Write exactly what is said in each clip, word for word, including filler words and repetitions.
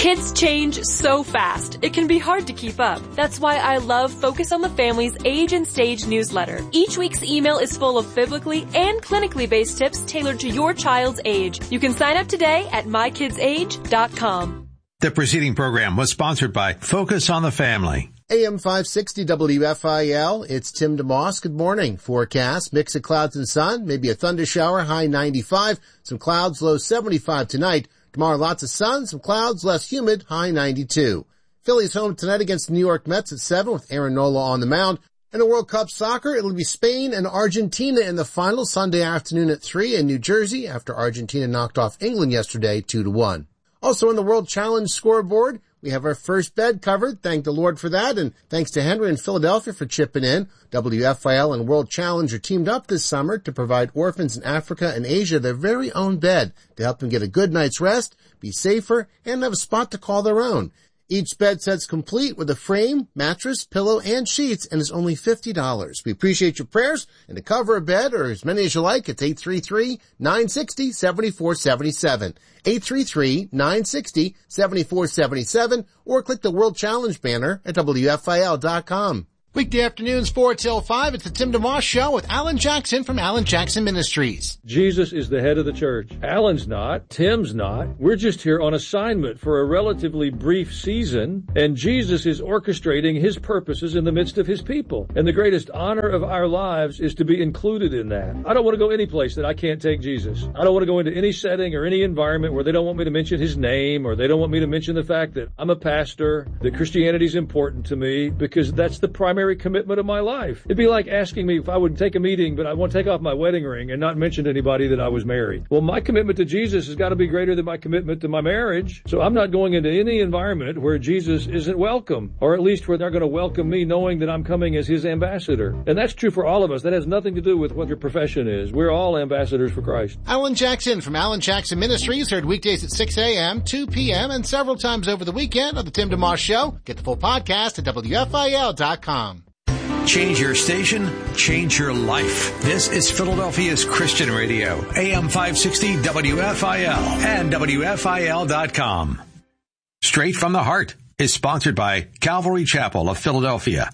Kids change so fast, it can be hard to keep up. That's why I love Focus on the Family's Age and Stage newsletter. Each week's email is full of biblically and clinically based tips tailored to your child's age. You can sign up today at my kids age dot com. The preceding program was sponsored by Focus on the Family. A M five sixty W F I L, it's Tim DeMoss. Good morning. Forecast, mix of clouds and sun, maybe a thunder shower, high ninety-five, some clouds, low seventy-five tonight. Tomorrow, lots of sun, some clouds, less humid, high ninety-two. Phillies home tonight against the New York Mets at seven with Aaron Nola on the mound. In the World Cup soccer, it'll be Spain and Argentina in the final Sunday afternoon at three in New Jersey after Argentina knocked off England yesterday two to one. Also in the World Challenge scoreboard, we have our first bed covered. Thank the Lord for that, and thanks to Henry in Philadelphia for chipping in. W F I L and World Challenge are teamed up this summer to provide orphans in Africa and Asia their very own bed to help them get a good night's rest, be safer, and have a spot to call their own. Each bed set's complete with a frame, mattress, pillow, and sheets, and is only fifty dollars. We appreciate your prayers, and to cover a bed, or as many as you like, it's eight three three, nine six zero, seven four seven seven. eight three three, nine six zero, seven four seven seven, or click the World Challenge banner at W F I L dot com. Weekday afternoons, four till five, it's the Tim DeMoss Show with Alan Jackson from Alan Jackson Ministries. Jesus is the head of the church. Alan's not. Tim's not. We're just here on assignment for a relatively brief season, and Jesus is orchestrating his purposes in the midst of his people. And the greatest honor of our lives is to be included in that. I don't want to go any place that I can't take Jesus. I don't want to go into any setting or any environment where they don't want me to mention his name, or they don't want me to mention the fact that I'm a pastor, that Christianity is important to me, because that's the primary commitment of my life. It'd be like asking me if I would take a meeting, but I want to take off my wedding ring and not mention to anybody that I was married. Well, my commitment to Jesus has got to be greater than my commitment to my marriage. So I'm not going into any environment where Jesus isn't welcome, or at least where they're going to welcome me knowing that I'm coming as his ambassador. And that's true for all of us. That has nothing to do with what your profession is. We're all ambassadors for Christ. Alan Jackson from Alan Jackson Ministries, heard weekdays at six a.m., two p.m., and several times over the weekend on the Tim DeMoss Show. Get the full podcast at W F I L dot com. Change your station, change your life. This is Philadelphia's Christian Radio, A M five sixty W F I L and W F I L dot com. Straight from the Heart is sponsored by Calvary Chapel of Philadelphia.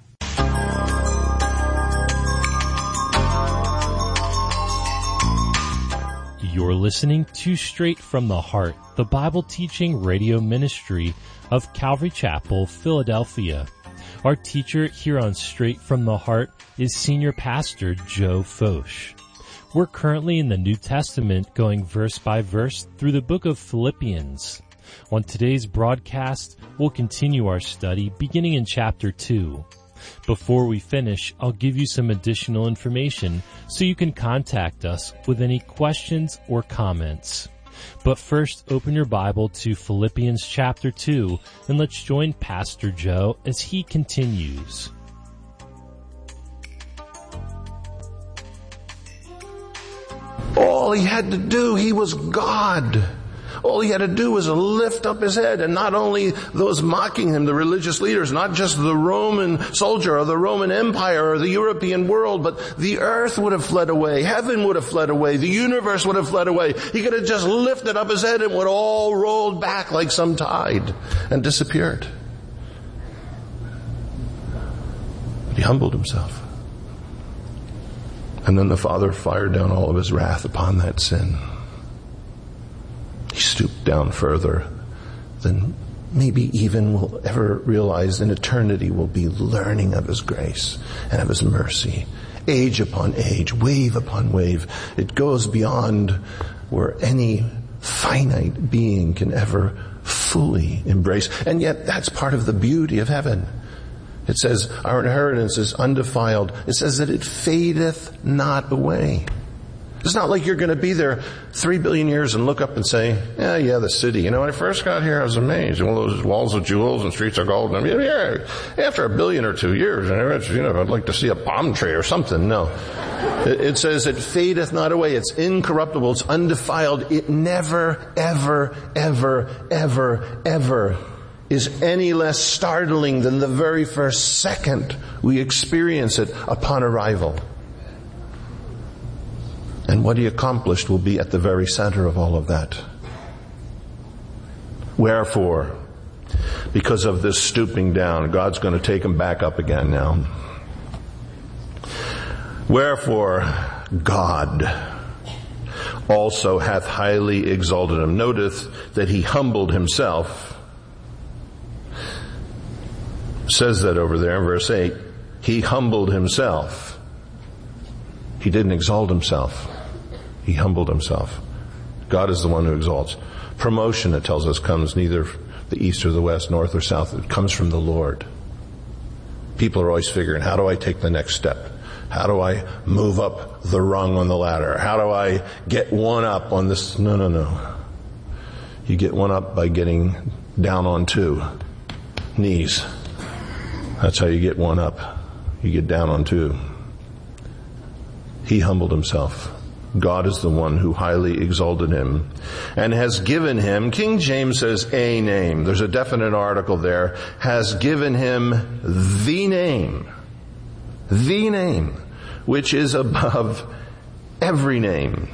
You're listening to Straight from the Heart, the Bible teaching radio ministry of Calvary Chapel, Philadelphia. Our teacher here on Straight from the Heart is Senior Pastor Joe Focht. We're currently in the New Testament going verse by verse through the book of Philippians. On today's broadcast, we'll continue our study beginning in chapter two. Before we finish, I'll give you some additional information so you can contact us with any questions or comments. But first, open your Bible to Philippians chapter two, and let's join Pastor Joe as he continues. All he had to do, he was God. All he had to do was lift up his head, and not only those mocking him, the religious leaders, not just the Roman soldier or the Roman Empire or the European world, but the earth would have fled away, heaven would have fled away, the universe would have fled away. He could have just lifted up his head and would all rolled back like some tide and disappeared. But he humbled himself. And then the Father fired down all of his wrath upon that sin. He stooped down further than maybe even we'll ever realize in eternity. We'll be learning of his grace and of his mercy. Age upon age, wave upon wave. It goes beyond where any finite being can ever fully embrace. And yet that's part of the beauty of heaven. It says our inheritance is undefiled. It says that it fadeth not away. It's not like you're going to be there three billion years and look up and say, yeah, yeah, the city. You know, when I first got here, I was amazed. All those walls of jewels and streets of gold. I mean, yeah, after a billion or two years, you know, I'd like to see a palm tree or something. No. It, it says it fadeth not away. It's incorruptible. It's undefiled. It never, ever, ever, ever, ever is any less startling than the very first second we experience it upon arrival. And what he accomplished will be at the very center of all of that. Wherefore, because of this stooping down. God's going to take him back up again now. Wherefore God also hath highly exalted him. Notice that he humbled himself. It says that over there in verse eight. He humbled himself. He didn't exalt himself. He humbled himself. God is the one who exalts. Promotion, it tells us, comes neither the east or the west, north or south. It comes from the Lord. People are always figuring, how do I take the next step? How do I move up the rung on the ladder? How do I get one up on this? No, no, no. You get one up by getting down on two knees. That's how you get one up. You get down on two. He humbled himself. God is the one who highly exalted him and has given him, King James says a name. There's a definite article there. Has given him the name. The name, which is above every name.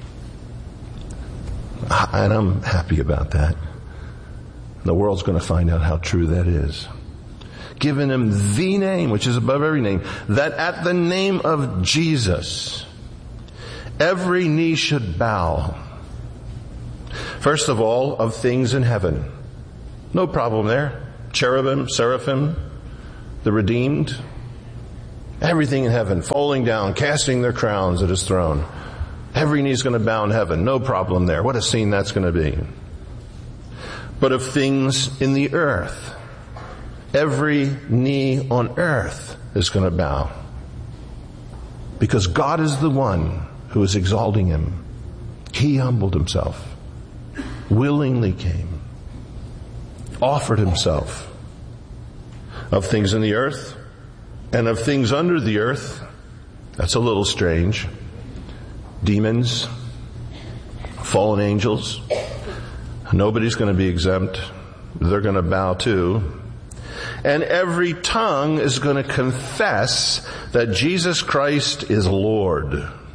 And I'm happy about that. The world's going to find out how true that is. Given him the name, which is above every name, that at the name of Jesus, every knee should bow. First of all, of things in heaven. No problem there. Cherubim, seraphim, the redeemed. Everything in heaven, falling down, casting their crowns at his throne. Every knee's going to bow in heaven. No problem there. What a scene that's going to be. But of things in the earth, every knee on earth is going to bow. Because God is the one who is exalting him. He humbled himself, willingly came, offered himself. Of things in the earth and of things under the earth, that's a little strange. Demons, fallen angels, nobody's going to be exempt. They're going to bow too. And every tongue is going to confess that Jesus Christ is Lord.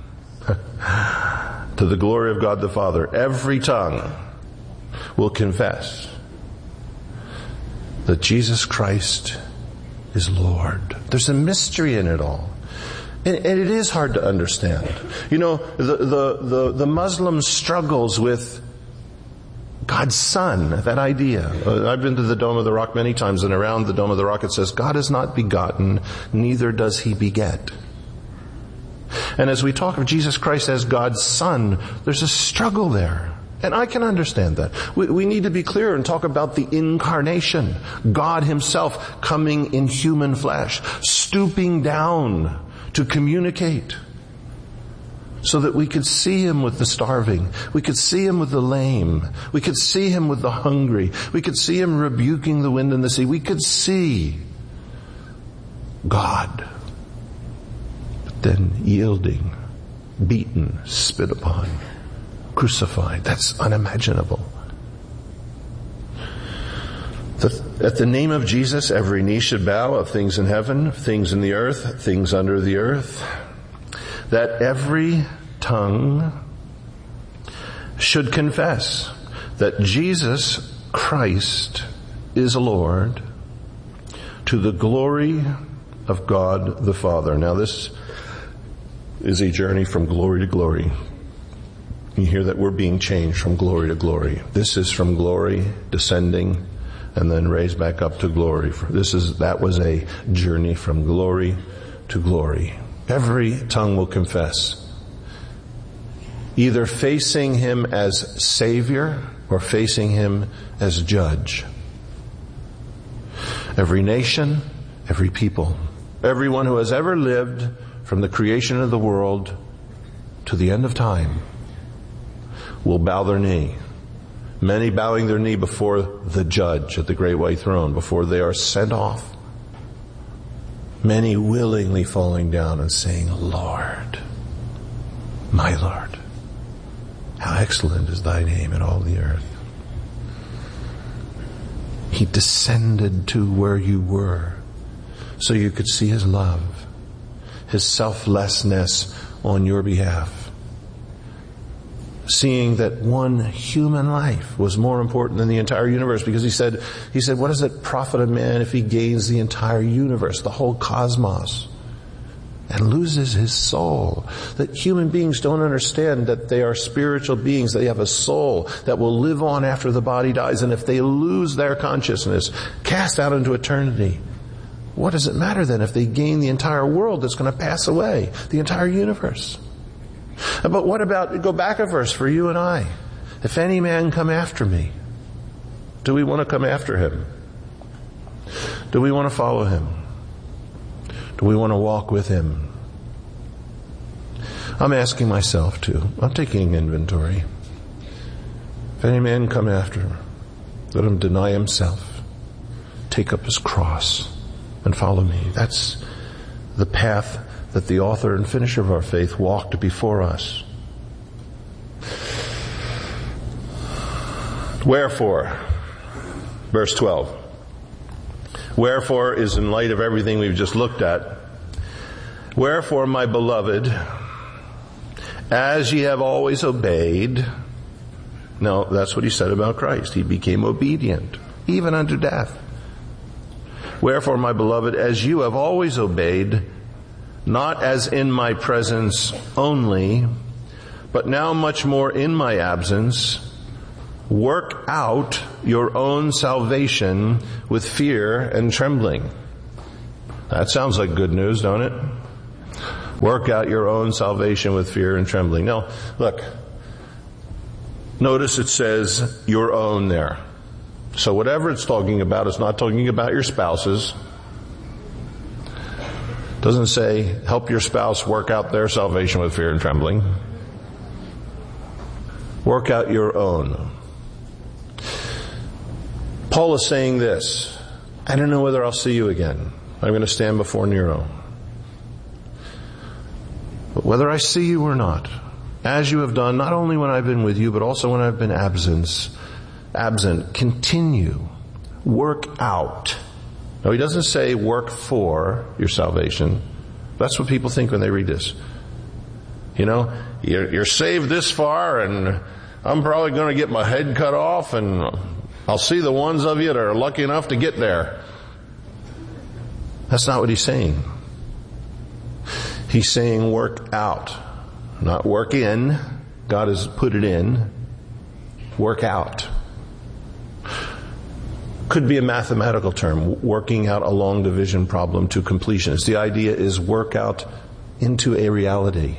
To the glory of God the Father. Every tongue will confess that Jesus Christ is Lord. There's a mystery in it all. And, and it is hard to understand. You know, the, the, the, the Muslim struggles with God's Son, that idea. Uh, I've been to the Dome of the Rock many times, and around the Dome of the Rock it says, God is not begotten, neither does he beget. And as we talk of Jesus Christ as God's Son, there's a struggle there. And I can understand that. We, we need to be clear and talk about the incarnation. God himself coming in human flesh, stooping down to communicate so that we could see him with the starving. We could see him with the lame. We could see him with the hungry. We could see him rebuking the wind and the sea. We could see God. But then yielding, beaten, spit upon, crucified. That's unimaginable. The, at the name of Jesus, every knee should bow, of things in heaven, things in the earth, things under the earth, that every tongue should confess that Jesus Christ is Lord, to the glory of God the Father. Now this is a journey from glory to glory. You hear that we're being changed from glory to glory. This is from glory descending and then raised back up to glory. This is, that was a journey from glory to glory. Every tongue will confess, either facing him as Savior or facing him as Judge. Every nation, every people, everyone who has ever lived from the creation of the world to the end of time will bow their knee. Many bowing their knee before the Judge at the great white throne, before they are sent off. Many willingly falling down and saying, Lord, my Lord, how excellent is thy name in all the earth. He descended to where you were so you could see his love, his selflessness on your behalf. seeing that one human life was more important than the entire universe, because he said, he said, what does it profit a man if he gains the entire universe, the whole cosmos, and loses his soul? That human beings don't understand that they are spiritual beings. They have a soul that will live on after the body dies. And if they lose their consciousness, cast out into eternity, what does it matter then if they gain the entire world that's going to pass away, the entire universe? But what about, go back a verse for you and I. If any man come after me, do we want to come after him? Do we want to follow him? Do we want to walk with him? I'm asking myself too. I'm taking inventory. If any man come after him, let him deny himself, take up his cross, and follow me. That's the path that the author and finisher of our faith walked before us. Wherefore, verse twelve. Wherefore is in light of everything we've just looked at. Wherefore, my beloved, as ye have always obeyed. No, that's what he said about Christ. He became obedient, even unto death. Wherefore, my beloved, as you have always obeyed, not as in my presence only, but now much more in my absence, work out your own salvation with fear and trembling. That sounds like good news, don't it? Work out your own salvation with fear and trembling. Now, look, notice it says your own there. So whatever it's talking about, it's not talking about your spouses. It doesn't say help your spouse work out their salvation with fear and trembling. Work out your own. Paul is saying this: I don't know whether I'll see you again. I'm going to stand before Nero. But whether I see you or not, as you have done not only when I've been with you, but also when I've been absent, absent, continue, work out. Now, he doesn't say work for your salvation. That's what people think when they read this. You know, you're, you're saved this far, and I'm probably going to get my head cut off, and I'll see the ones of you that are lucky enough to get there. That's not what he's saying. He's saying work out, not work in. God has put it in. Work out. Could be a mathematical term, working out a long division problem to completion. It's the idea is work out into a reality.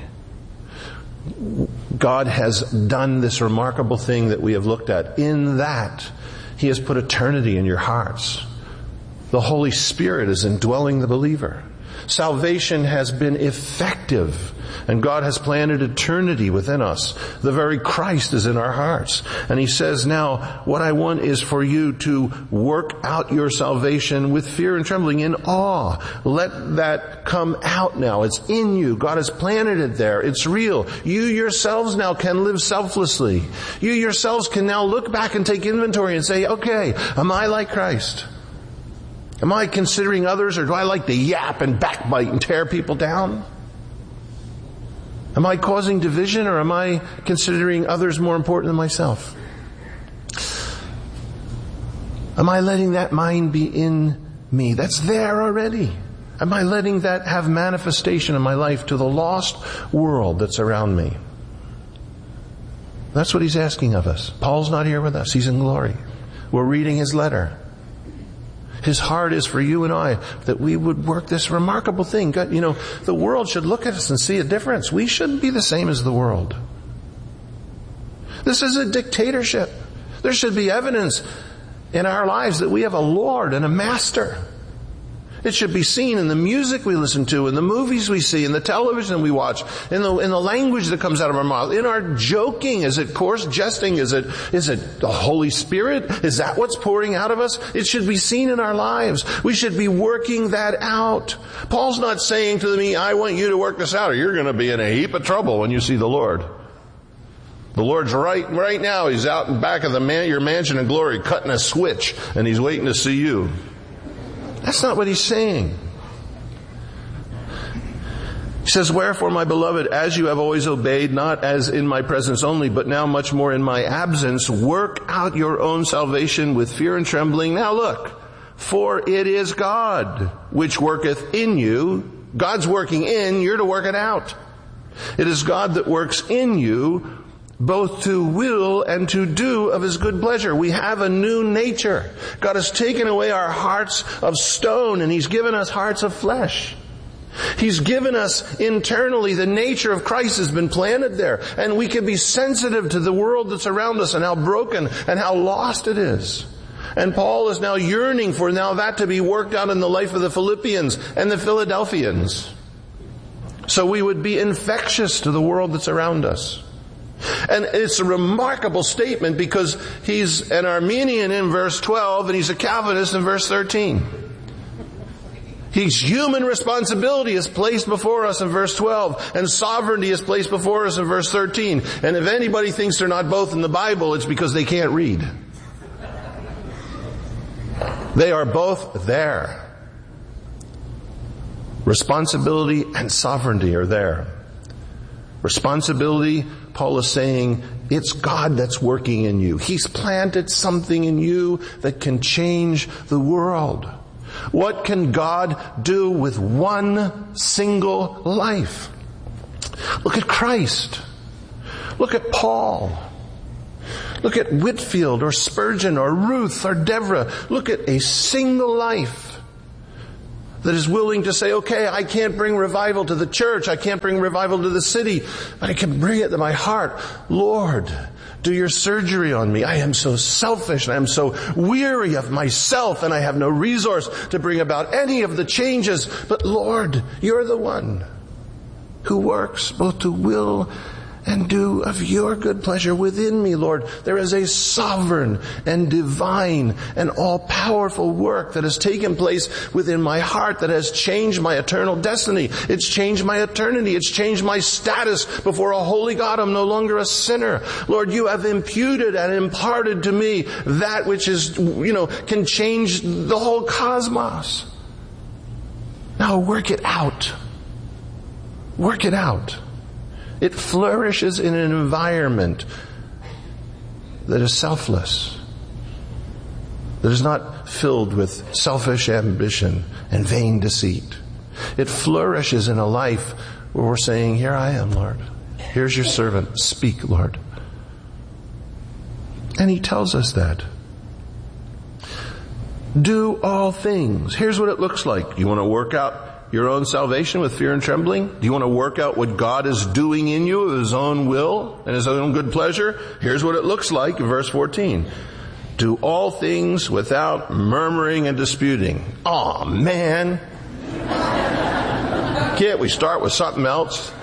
God has done this remarkable thing that we have looked at. In that, He has put eternity in your hearts. The Holy Spirit is indwelling the believer. Salvation has been effective, and God has planted eternity within us. The very Christ is in our hearts. And He says, now, what I want is for you to work out your salvation with fear and trembling, in awe. Let that come out now. It's in you. God has planted it there. It's real. You yourselves now can live selflessly. You yourselves can now look back and take inventory and say, okay, am I like Christ? Am I considering others, or do I like to yap and backbite and tear people down? Am I causing division, or am I considering others more important than myself? Am I letting that mind be in me? That's there already. Am I letting that have manifestation in my life to the lost world that's around me? That's what he's asking of us. Paul's not here with us. He's in glory. We're reading his letter. His heart is for you and I that we would work this remarkable thing. God, you know, the world should look at us and see a difference. We shouldn't be the same as the world. This is a dictatorship. There should be evidence in our lives that we have a Lord and a Master. It should be seen in the music we listen to, in the movies we see, in the television we watch, in the in the language that comes out of our mouth, in our joking. Is it coarse jesting? Is it is it the Holy Spirit? Is that what's pouring out of us? It should be seen in our lives. We should be working that out. Paul's not saying to me, I want you to work this out, or you're going to be in a heap of trouble when you see the Lord. The Lord's right right now. He's out in back of the man, your mansion in glory, cutting a switch, and He's waiting to see you. That's not what he's saying. He says, wherefore, my beloved, as you have always obeyed, not as in my presence only, but now much more in my absence, work out your own salvation with fear and trembling. Now look, for it is God which worketh in you. God's working in, you're to work it out. It is God that works in you, both to will and to do of His good pleasure. We have a new nature. God has taken away our hearts of stone and He's given us hearts of flesh. He's given us internally the nature of Christ has been planted there. And we can be sensitive to the world that's around us and how broken and how lost it is. And Paul is now yearning for now that to be worked out in the life of the Philippians and the Philadelphians. So we would be infectious to the world that's around us. And it's a remarkable statement because he's an Arminian in verse twelve and he's a Calvinist in verse thirteen. His human responsibility is placed before us in verse twelve, and sovereignty is placed before us in verse thirteen. And if anybody thinks they're not both in the Bible, it's because they can't read. They are both there. Responsibility and sovereignty are there. Responsibility, Paul is saying, it's God that's working in you. He's planted something in you that can change the world. What can God do with one single life? Look at Christ. Look at Paul. Look at Whitfield or Spurgeon or Ruth or Deborah. Look at a single life that is willing to say, okay, I can't bring revival to the church. I can't bring revival to the city, but I can bring it to my heart. Lord, do your surgery on me. I am so selfish and I am so weary of myself and I have no resource to bring about any of the changes. But Lord, you're the one who works both to will and do of your good pleasure within me, Lord. There is a sovereign and divine and all-powerful work that has taken place within my heart that has changed my eternal destiny. It's changed my eternity. It's changed my status before a holy God. I'm no longer a sinner. Lord, you have imputed and imparted to me that which is, you know, can change the whole cosmos. Now work it out. Work it out. It flourishes in an environment that is selfless, that is not filled with selfish ambition and vain deceit. It flourishes in a life where we're saying, here I am, Lord. Here's your servant. Speak, Lord. And He tells us that. Do all things. Here's what it looks like. You want to work out your own salvation with fear and trembling? Do you want to work out what God is doing in you of His own will and His own good pleasure? Here's what it looks like in verse fourteen. Do all things without murmuring and disputing. Aw, man. Can't we start with something else?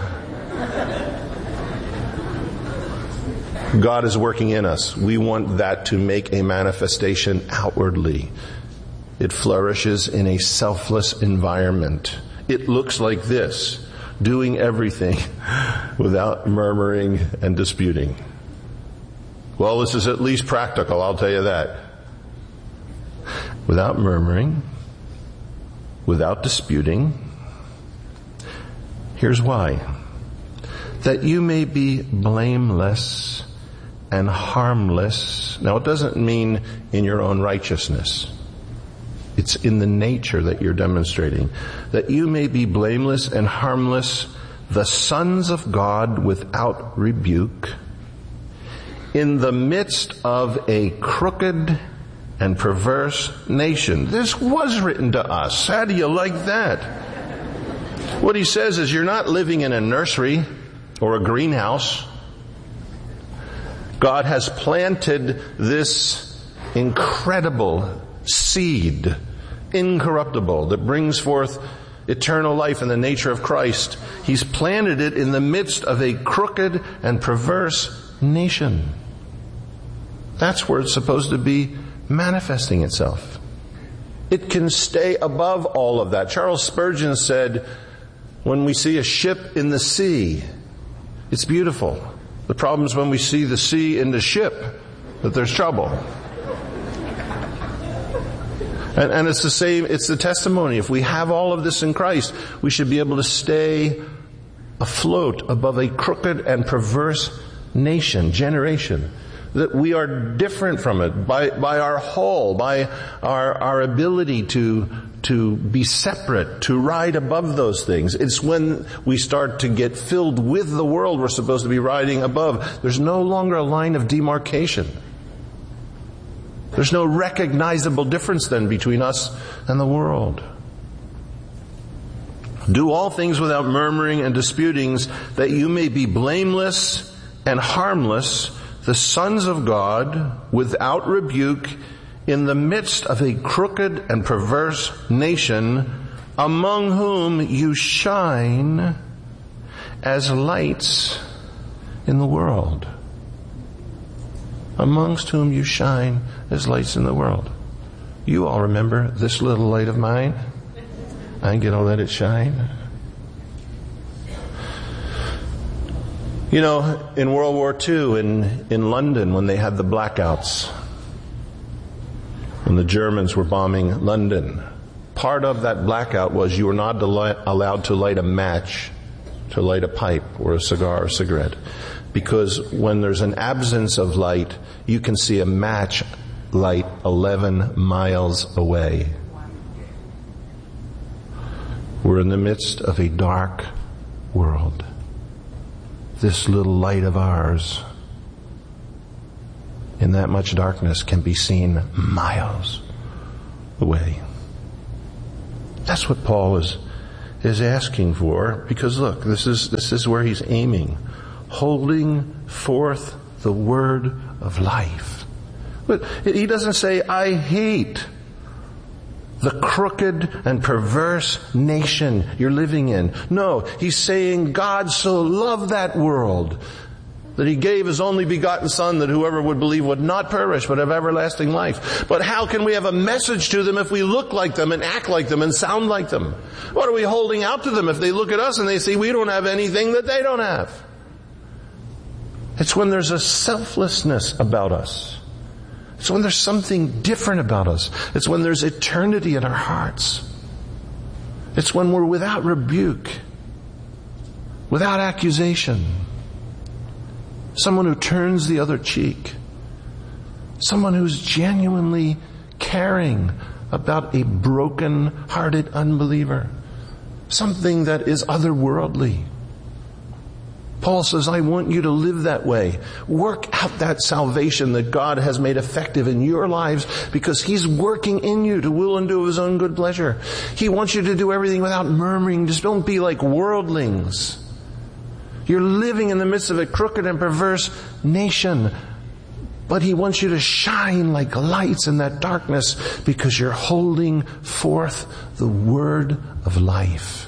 God is working in us. We want that to make a manifestation outwardly. It flourishes in a selfless environment. It looks like this, doing everything without murmuring and disputing. Well, this is at least practical, I'll tell you that. Without murmuring, without disputing. Here's why. That you may be blameless and harmless. Now, it doesn't mean in your own righteousness. It's in the nature that you're demonstrating. That you may be blameless and harmless, the sons of God without rebuke, in the midst of a crooked and perverse nation. This was written to us. How do you like that? What he says is you're not living in a nursery or a greenhouse. God has planted this incredible seed, incorruptible, that brings forth eternal life in the nature of Christ. He's planted it in the midst of a crooked and perverse nation. That's where it's supposed to be manifesting itself. It can stay above all of that. Charles Spurgeon said, when we see a ship in the sea, it's beautiful. The problem is when we see the sea in the ship, that there's trouble. And, and it's the same, it's the testimony. If we have all of this in Christ, we should be able to stay afloat above a crooked and perverse nation, generation. That we are different from it by, by our whole, by our, our ability to, to be separate, to ride above those things. It's when we start to get filled with the world we're supposed to be riding above. There's no longer a line of demarcation. There's no recognizable difference then between us and the world. Do all things without murmuring and disputings, that you may be blameless and harmless, the sons of God, without rebuke, in the midst of a crooked and perverse nation, among whom you shine as lights in the world. Amongst whom you shine as lights in the world. You all remember this little light of mine? I ain't gonna let it shine. You know, in World War Two, in, in London, when they had the blackouts, when the Germans were bombing London, part of that blackout was you were not allowed to light a match, to light a pipe or a cigar or a cigarette. Because when there's an absence of light, you can see a match light eleven miles away. We're in the midst of a dark world. This little light of ours, in that much darkness, can be seen miles away. That's what Paul is, is asking for, because look, this is, this is where he's aiming. Holding forth the word of life. But he doesn't say, I hate the crooked and perverse nation you're living in. No, he's saying God so loved that world that he gave his only begotten Son, that whoever would believe would not perish but have everlasting life. But how can we have a message to them if we look like them and act like them and sound like them? What are we holding out to them if they look at us and they see we don't have anything that they don't have? It's when there's a selflessness about us. It's when there's something different about us. It's when there's eternity in our hearts. It's when we're without rebuke, without accusation. Someone who turns the other cheek. Someone who's genuinely caring about a broken-hearted unbeliever. Something that is otherworldly. Paul says, I want you to live that way. Work out that salvation that God has made effective in your lives, because he's working in you to will and do of his own good pleasure. He wants you to do everything without murmuring. Just don't be like worldlings. You're living in the midst of a crooked and perverse nation, but he wants you to shine like lights in that darkness, because you're holding forth the word of life.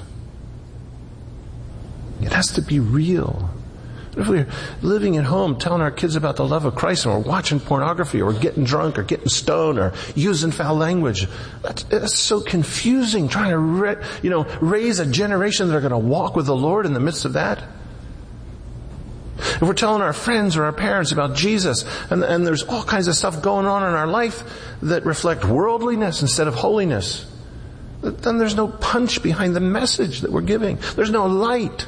It has to be real. If we're living at home telling our kids about the love of Christ and we're watching pornography or we're getting drunk or getting stoned or using foul language, that's, that's so confusing, trying to re, you know, raise a generation that are going to walk with the Lord in the midst of that. If we're telling our friends or our parents about Jesus and, and there's all kinds of stuff going on in our life that reflect worldliness instead of holiness, then there's no punch behind the message that we're giving. There's no light.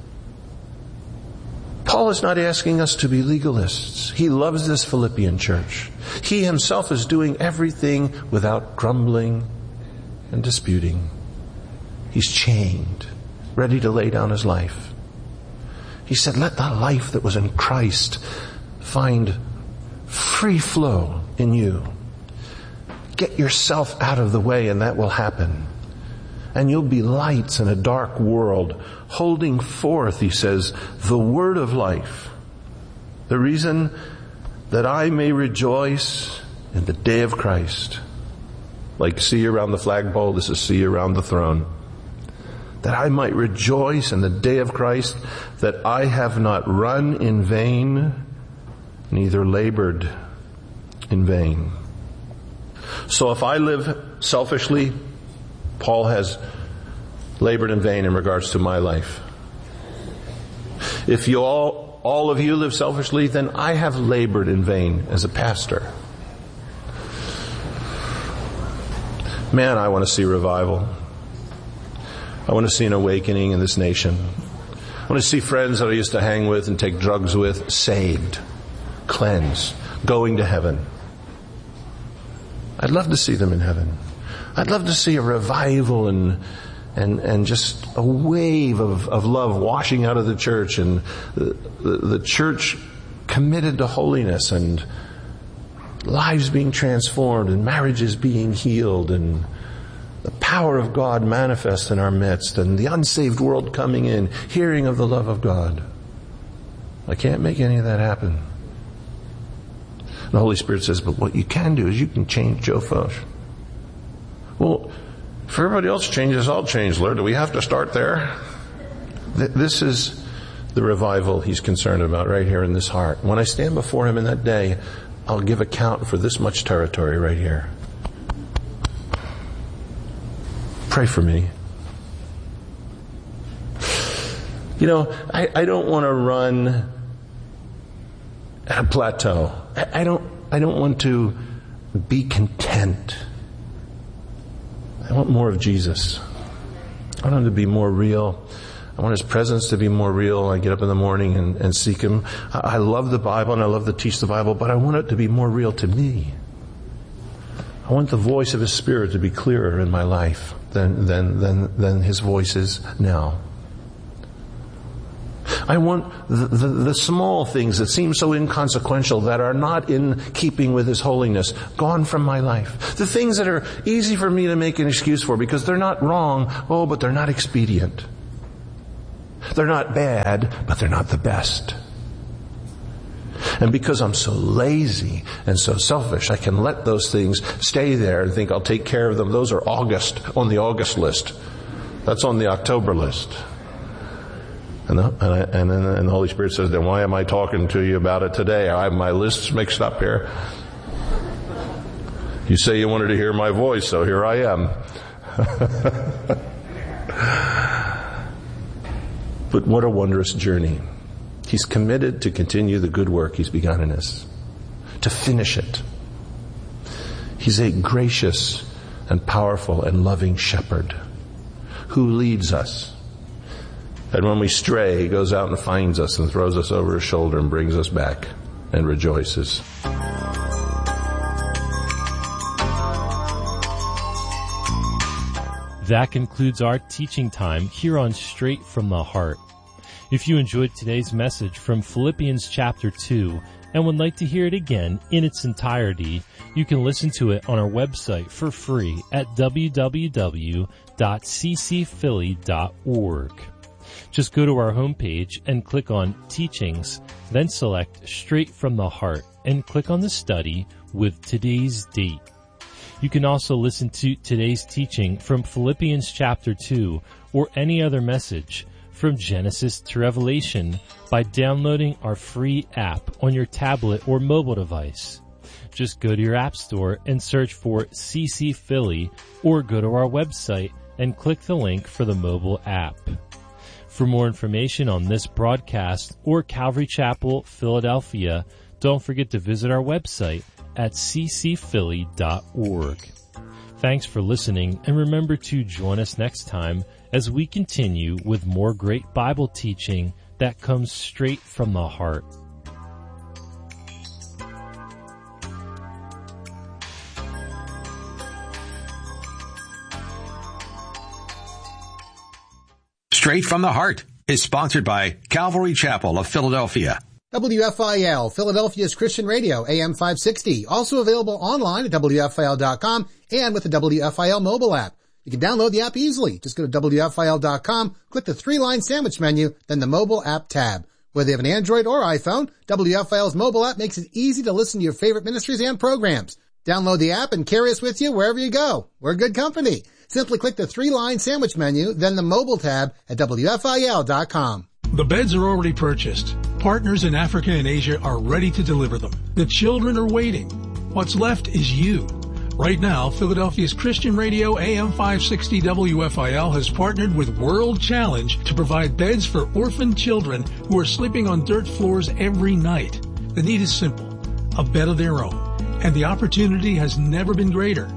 Paul is not asking us to be legalists. He loves this Philippian church. He himself is doing everything without grumbling and disputing. He's chained, ready to lay down his life. He said, let the life that was in Christ find free flow in you. Get yourself out of the way and that will happen. And you'll be lights in a dark world, holding forth, he says, the word of life. The reason that I may rejoice in the day of Christ. Like see around the flagpole, this is see around the throne. That I might rejoice in the day of Christ, that I have not run in vain, neither labored in vain. So if I live selfishly, Paul has labored in vain in regards to my life. If you all, all of you live selfishly, then I have labored in vain as a pastor. Man, I want to see revival. I want to see an awakening in this nation. I want want to see friends that I used to hang with and take drugs with saved, cleansed, going to heaven. I'd love to see them in heaven. I'd love to see a revival and and and just a wave of, of love washing out of the church, and the, the, the church committed to holiness, and lives being transformed, and marriages being healed, and the power of God manifest in our midst, and the unsaved world coming in, hearing of the love of God. I can't make any of that happen. The Holy Spirit says, but what you can do is you can change Joe Foch. Well, if everybody else changes, I'll change, Lord. Do we have to start there? This is the revival He's concerned about right here in this heart. When I stand before Him in that day, I'll give account for this much territory right here. Pray for me. You know, I, I don't want to run at a plateau. I, I don't I don't want to be content. I want more of Jesus. I want Him to be more real. I want His presence to be more real. I get up in the morning and, and seek Him. I, I love the Bible and I love to teach the Bible, but I want it to be more real to me. I want the voice of His Spirit to be clearer in my life than than than, than His voice is now. I want the, the, the small things that seem so inconsequential, that are not in keeping with His holiness, gone from my life. The things that are easy for me to make an excuse for because they're not wrong, oh, but they're not expedient. They're not bad, but they're not the best. And because I'm so lazy and so selfish, I can let those things stay there and think I'll take care of them. Those are August, on the August list. That's on the October list. And the, and, I, and then and the Holy Spirit says, then why am I talking to you about it today? I have my lists mixed up here. You say you wanted to hear my voice, so here I am. But what a wondrous journey. He's committed to continue the good work He's begun in us, to finish it. He's a gracious and powerful and loving shepherd who leads us. And when we stray, He goes out and finds us and throws us over His shoulder and brings us back and rejoices. That concludes our teaching time here on Straight from the Heart. If you enjoyed today's message from Philippians chapter two and would like to hear it again in its entirety, you can listen to it on our website for free at w w w dot c c philly dot org. Just go to our homepage and click on Teachings, then select Straight from the Heart and click on the study with today's date. You can also listen to today's teaching from Philippians chapter two or any other message from Genesis to Revelation by downloading our free app on your tablet or mobile device. Just go to your app store and search for C C Philly, or go to our website and click the link for the mobile app. For more information on this broadcast or Calvary Chapel, Philadelphia, don't forget to visit our website at c c philly dot org. Thanks for listening, and remember to join us next time as we continue with more great Bible teaching that comes straight from the heart. Straight from the Heart is sponsored by Calvary Chapel of Philadelphia. W F I L, Philadelphia's Christian Radio, A M five sixty. Also available online at w f i l dot com and with the W F I L mobile app. You can download the app easily. Just go to w f i l dot com, click the three-line sandwich menu, then the mobile app tab. Whether you have an Android or iPhone, W F I L's mobile app makes it easy to listen to your favorite ministries and programs. Download the app and carry us with you wherever you go. We're good company. Simply click the three-line sandwich menu, then the mobile tab at w f i l dot com. The beds are already purchased. Partners in Africa and Asia are ready to deliver them. The children are waiting. What's left is you. Right now, Philadelphia's Christian Radio A M five sixty W F I L has partnered with World Challenge to provide beds for orphaned children who are sleeping on dirt floors every night. The need is simple, a bed of their own, and the opportunity has never been greater.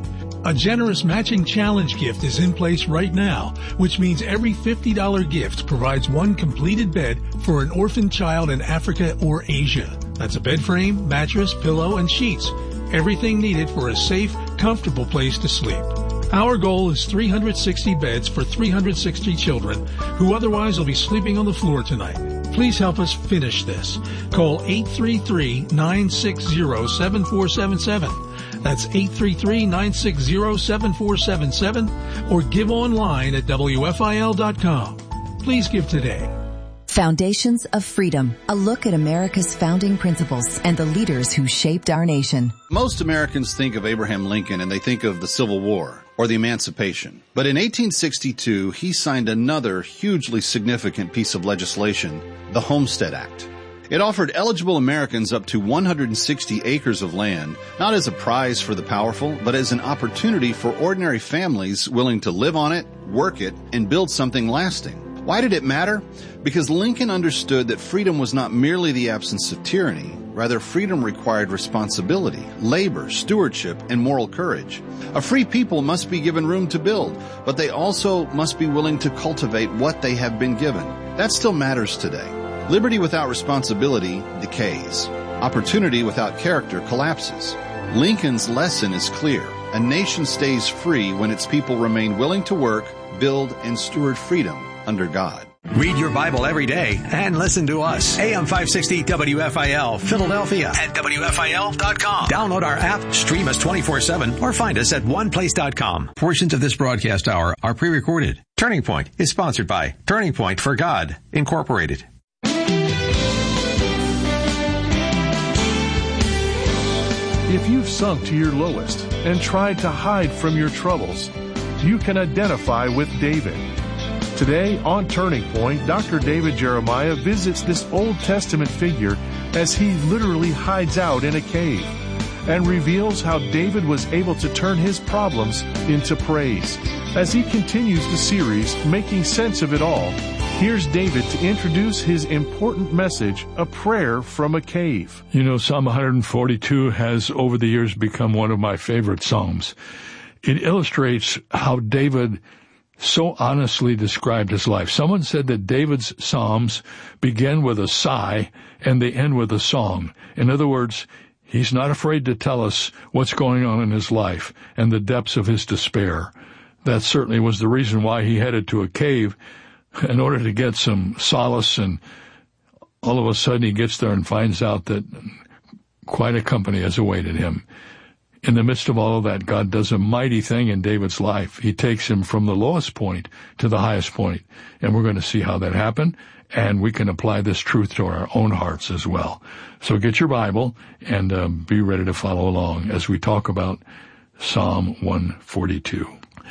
A generous matching challenge gift is in place right now, which means every fifty dollars gift provides one completed bed for an orphan child in Africa or Asia. That's a bed frame, mattress, pillow, and sheets. Everything needed for a safe, comfortable place to sleep. Our goal is three hundred sixty beds for three hundred sixty children who otherwise will be sleeping on the floor tonight. Please help us finish this. Call eight three three, nine six zero, seven four seven seven. That's eight three three, nine six zero, seven four seven seven or give online at W F I L dot com. Please give today. Foundations of Freedom, a look at America's founding principles and the leaders who shaped our nation. Most Americans think of Abraham Lincoln and they think of the Civil War or the Emancipation. But in eighteen sixty-two, he signed another hugely significant piece of legislation, the Homestead Act. It offered eligible Americans up to one hundred sixty acres of land, not as a prize for the powerful, but as an opportunity for ordinary families willing to live on it, work it, and build something lasting. Why did it matter? Because Lincoln understood that freedom was not merely the absence of tyranny. Rather, freedom required responsibility, labor, stewardship, and moral courage. A free people must be given room to build, but they also must be willing to cultivate what they have been given. That still matters today. Liberty without responsibility decays. Opportunity without character collapses. Lincoln's lesson is clear. A nation stays free when its people remain willing to work, build, and steward freedom under God. Read your Bible every day and listen to us. A M five sixty W F I L, Philadelphia at W F I L dot com. Download our app, stream us twenty-four seven, or find us at one place dot com. Portions of this broadcast hour are pre-recorded. Turning Point is sponsored by Turning Point for God, Incorporated. If you've sunk to your lowest and tried to hide from your troubles, you can identify with David. Today on Turning Point, Doctor David Jeremiah visits this Old Testament figure as he literally hides out in a cave and reveals how David was able to turn his problems into praise. As he continues the series, Making Sense of It All, here's David to introduce his important message, A Prayer from a Cave. You know, Psalm one forty-two has over the years become one of my favorite psalms. It illustrates how David so honestly described his life. Someone said that David's psalms begin with a sigh and they end with a song. In other words, he's not afraid to tell us what's going on in his life and the depths of his despair. That certainly was the reason why he headed to a cave in order to get some solace, and all of a sudden he gets there and finds out that quite a company has awaited him. In the midst of all of that, God does a mighty thing in David's life. He takes him from the lowest point to the highest point, and we're going to see how that happened, and we can apply this truth to our own hearts as well. So get your Bible and uh, be ready to follow along as we talk about Psalm one forty-two.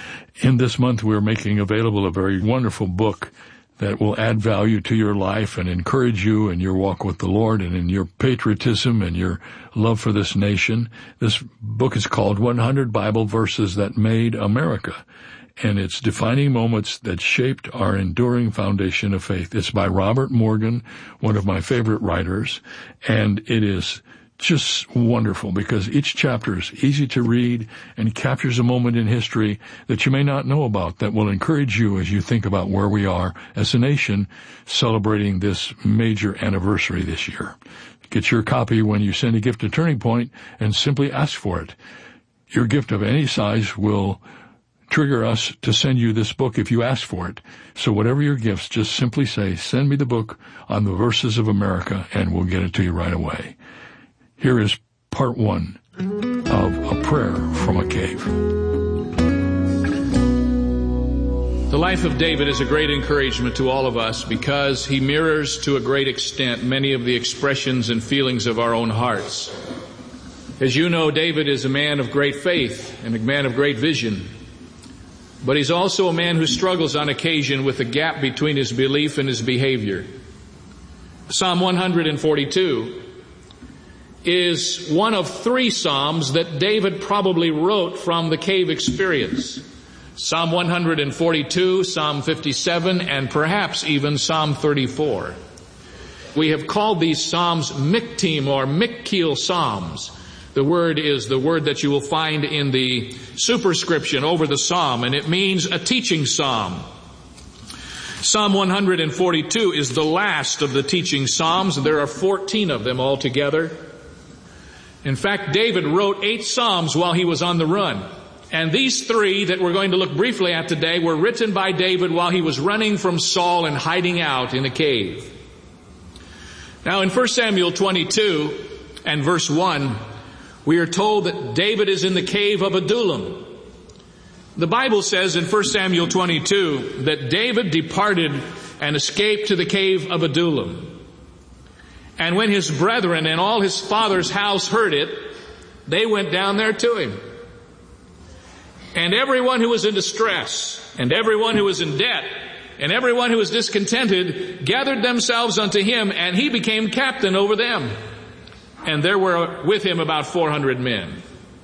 In this month, we're making available a very wonderful book that will add value to your life and encourage you in your walk with the Lord and in your patriotism and your love for this nation. This book is called one hundred Bible Verses That Made America, and it's defining moments that shaped our enduring foundation of faith. It's by Robert Morgan, one of my favorite writers, and it is just wonderful because each chapter is easy to read and captures a moment in history that you may not know about that will encourage you as you think about where we are as a nation celebrating this major anniversary this year. Get your copy when you send a gift to Turning Point and simply ask for it. Your gift of any size will trigger us to send you this book if you ask for it. So whatever your gifts, just simply say, send me the book on the verses of America, and we'll get it to you right away. Here is part one of A Prayer from a Cave. The life of David is a great encouragement to all of us because he mirrors to a great extent many of the expressions and feelings of our own hearts. As you know, David is a man of great faith and a man of great vision. But he's also a man who struggles on occasion with the gap between his belief and his behavior. Psalm one forty-two is one of three psalms that David probably wrote from the cave experience. Psalm one forty-two, Psalm fifty-seven, and perhaps even Psalm thirty-four. We have called these psalms Miktim or Mikkiel psalms The word is the word that you will find in the superscription over the psalm, and it means a teaching psalm. Psalm one hundred forty-two is the last of the teaching psalms. There are fourteen of them altogether. In fact, David wrote eight psalms while he was on the run. And these three that we're going to look briefly at today were written by David while he was running from Saul and hiding out in a cave. Now in First Samuel twenty-two and verse one, we are told that David is in the cave of Adullam. The Bible says in First Samuel twenty-two that David departed and escaped to the cave of Adullam. And when his brethren and all his father's house heard it, they went down there to him. And everyone who was in distress, and everyone who was in debt, and everyone who was discontented gathered themselves unto him, and he became captain over them. And there were with him about four hundred men.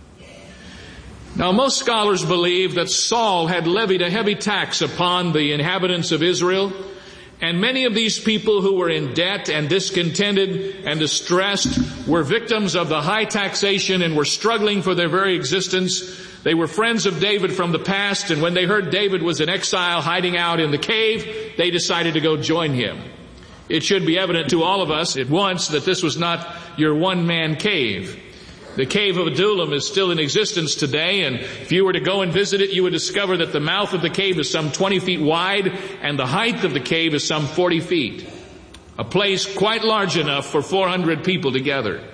Now, most scholars believe that Saul had levied a heavy tax upon the inhabitants of Israel, and many of these people who were in debt and discontented and distressed were victims of the high taxation and were struggling for their very existence. They were friends of David from the past, and when they heard David was in exile hiding out in the cave, they decided to go join him. It should be evident to all of us at once that this was not your one-man cave. The cave of Adullam is still in existence today, and if you were to go and visit it, you would discover that the mouth of the cave is some twenty feet wide, and the height of the cave is some forty feet. A place quite large enough for four hundred people together.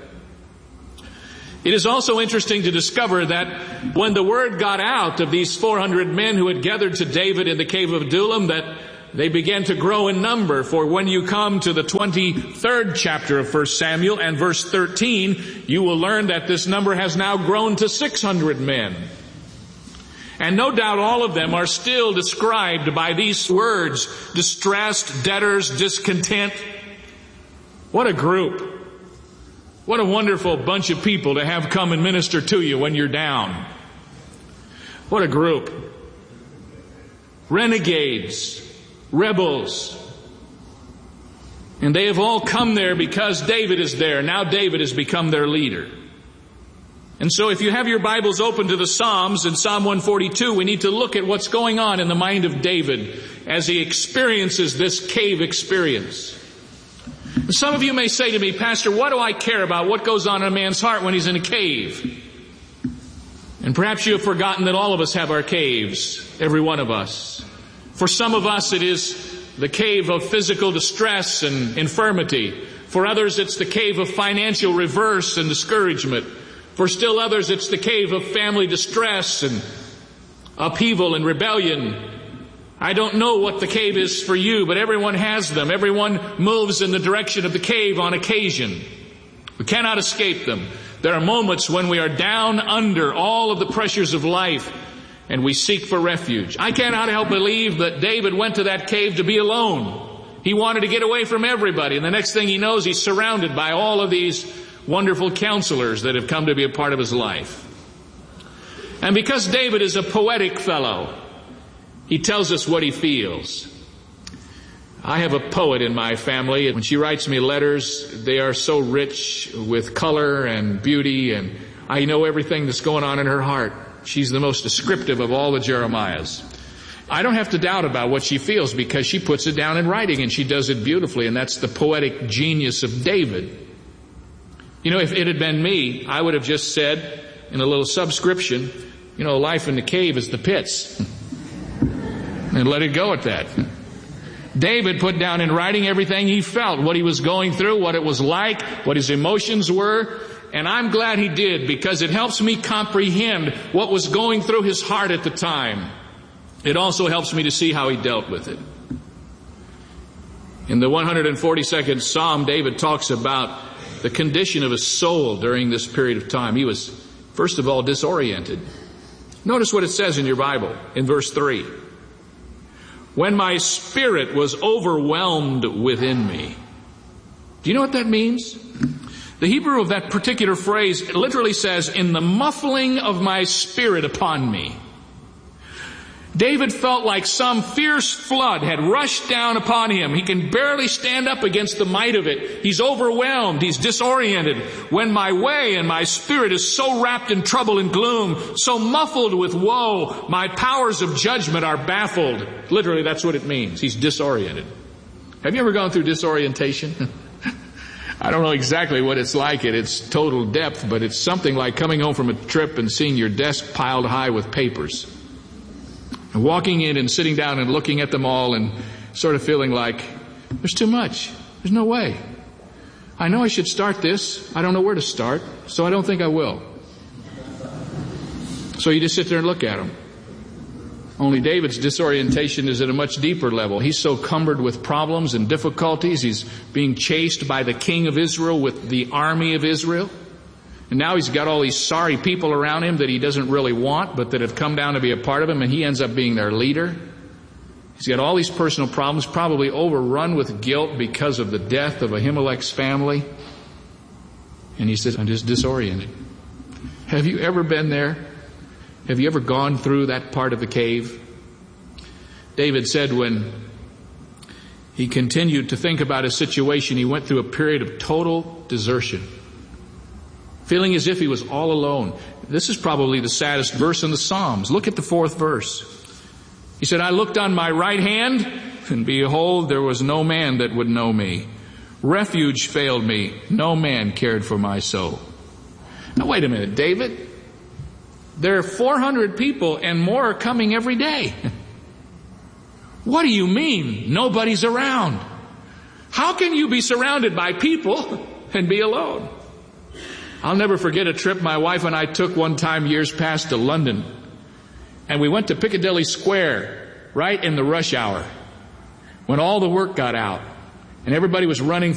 It is also interesting to discover that when the word got out of these four hundred men who had gathered to David in the cave of Adullam, that they began to grow in number. For when you come to the twenty-third chapter of First Samuel and verse thirteen, you will learn that this number has now grown to six hundred men. And no doubt all of them are still described by these words: distressed, debtors, discontent. What a group. What a wonderful bunch of people to have come and minister to you when you're down. What a group. Renegades, rebels. And they have all come there because David is there. Now David has become their leader. And so if you have your Bibles open to the Psalms, in Psalm one forty-two, we need to look at what's going on in the mind of David as he experiences this cave experience. Some of you may say to me, Pastor, what do I care about what goes on in a man's heart when he's in a cave? And perhaps you have forgotten that all of us have our caves, every one of us. For some of us it is the cave of physical distress and infirmity. For others it's the cave of financial reverse and discouragement. For still others it's the cave of family distress and upheaval and rebellion. I don't know what the cave is for you, but everyone has them. Everyone moves in the direction of the cave on occasion. We cannot escape them. There are moments when we are down under all of the pressures of life and we seek for refuge. I cannot help believe that David went to that cave to be alone. He wanted to get away from everybody, and the next thing he knows, he's surrounded by all of these wonderful counselors that have come to be a part of his life. And because David is a poetic fellow, he tells us what he feels. I have a poet in my family. When she writes me letters, they are so rich with color and beauty, and I know everything that's going on in her heart. She's the most descriptive of all the Jeremiahs. I don't have to doubt about what she feels because she puts it down in writing, and she does it beautifully, and that's the poetic genius of David. You know, if it had been me, I would have just said in a little subscription, you know, life in the cave is the pits. And let it go at that. David put down in writing everything he felt, what he was going through, what it was like, what his emotions were. And I'm glad he did, because it helps me comprehend what was going through his heart at the time. It also helps me to see how he dealt with it. In the one hundred forty-second Psalm, David talks about the condition of his soul during this period of time. He was, first of all, disoriented. Notice what it says in your Bible in verse three. When my spirit was overwhelmed within me. Do you know what that means? The Hebrew of that particular phrase, it literally says, in the muffling of my spirit upon me. David felt like some fierce flood had rushed down upon him. He can barely stand up against the might of it. He's overwhelmed. He's disoriented. When my way and my spirit is so wrapped in trouble and gloom, so muffled with woe, my powers of judgment are baffled. Literally, that's what it means. He's disoriented. Have you ever gone through disorientation? I don't know exactly what it's like at its total depth, but it's something like coming home from a trip and seeing your desk piled high with papers. And walking in and sitting down and looking at them all and sort of feeling like, there's too much. There's no way. I know I should start this. I don't know where to start, so I don't think I will. So you just sit there and look at them. Only David's disorientation is at a much deeper level. He's so cumbered with problems and difficulties. He's being chased by the king of Israel with the army of Israel. And now he's got all these sorry people around him that he doesn't really want, but that have come down to be a part of him, and he ends up being their leader. He's got all these personal problems, probably overrun with guilt because of the death of Ahimelech's family. And he says, I'm just disoriented. Have you ever been there? Have you ever gone through that part of the cave? David said when he continued to think about his situation, he went through a period of total desertion, feeling as if he was all alone. This is probably the saddest verse in the Psalms. Look at the fourth verse. He said, I looked on my right hand, and behold, there was no man that would know me. Refuge failed me. No man cared for my soul. Now wait a minute, David. There are four hundred people and more are coming every day. What do you mean nobody's around? How can you be surrounded by people and be alone? I'll never forget a trip my wife and I took one time years past to London. And we went to Piccadilly Square right in the rush hour when all the work got out and everybody was running